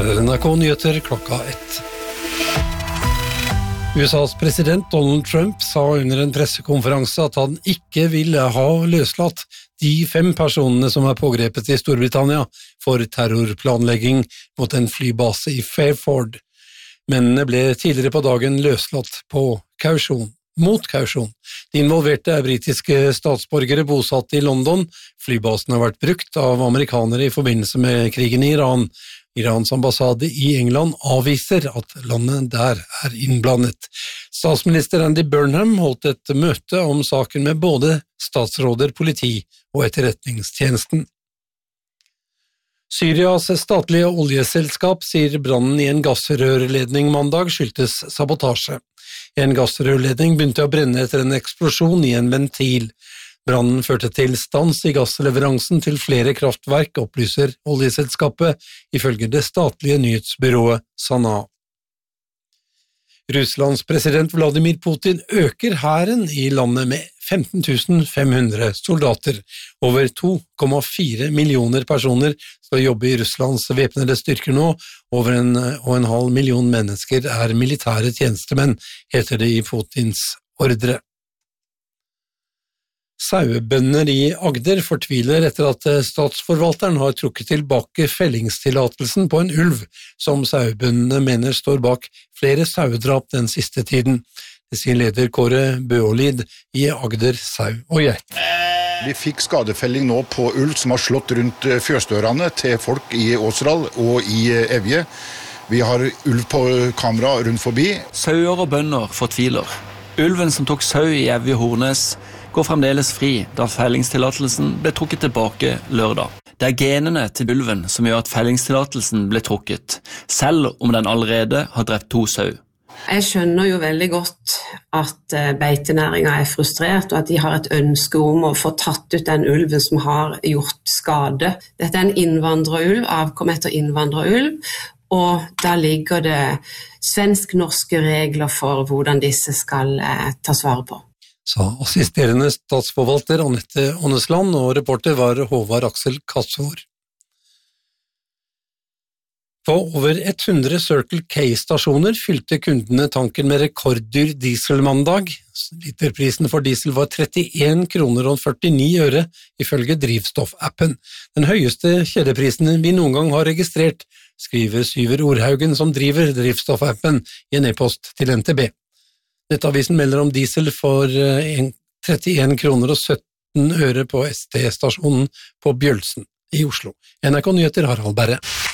Her NRK Nyheter klokka 1. USAs president Donald Trump sa under en pressekonferanse at han ikke ville ha løslatt de 5 personene som pågrepet i Storbritannia for terrorplanlegging mot en flybase i Fairford. Mennene ble tidligere på dagen løslatt mot kausjon. De involverte britiske statsborgere bosatt i London. Flybasen har vært brukt av amerikanere i forbindelse med krigen i Iran. Irans ambassade i England avviser at landet der innblandet. Statsminister Andy Burnham holdt et møte om saken med både statsråder, politi og etterretningstjenesten. Syrias statlige oljeselskap sier brannen i en gassrørledning mandag skyldtes sabotasje. En gassrørledning begynte å brenne etter en eksplosjon i en ventil. Brannen førte til stans i gassleveransen til flere kraftverk, opplyser oljeselskapet, ifølge det statlige nyhetsbyrået Sana. Russlands president Vladimir Putin øker hæren i landet med 15.500 soldater. Over 2,4 millioner personer skal jobbe i Russlands væpnede styrker nå. Over 1,5 million mennesker militære tjenestemenn, heter det i Putins ordre. Sauebønder i Agder fortviler etter at statsforvalteren har trukket tilbake fellingstillatelsen på en ulv, som sauebøndene mener står bak flere sauedrap den siste tiden. Det sier leder Kåre Bøålid i Agder Sau og Geit. Vi fikk skadefelling nå på ulv som har slått rundt fjøsdørene til folk i Åsdal og i Evje. Vi har ulv på kamera rundt forbi. Sauer og bønder fortviler. Ulven som tok sau i Evje Hornes går fremdeles fri da fellingstillatelsen ble trukket tilbake lørdag. Det genene til ulven som gjør at fellingstillatelsen ble trukket, selv om den allerede har drept 2 sau. Jeg skjønner jo veldig godt at beitenæringen frustrert, og at de har et ønske om å få tatt ut den ulven som har gjort skade. Dette en innvandrerulv, avkom etter innvandrerulv, og der ligger det svensk-norske regler for hvordan disse skal tas vare på. Sa assisterende statsforvalter Annette Ånesland, og reporter var Håvard Aksel Katsvor. På over 100 Circle K-stasjoner fylte kundene tanken med rekorddyr diesel mandag. Literprisen for diesel var 31 kroner og 49 øre ifølge drivstoffappen. Den høyeste kjedeprisen vi noen gang har registrert, skriver Syver Orhaugen som driver drivstoffappen i en e-post til NTB. Nettavisen melder om diesel for 31 kroner og 17 øre på ST-stasjonen på Bjølsen i Oslo. NRK Nyheter Harald Berre.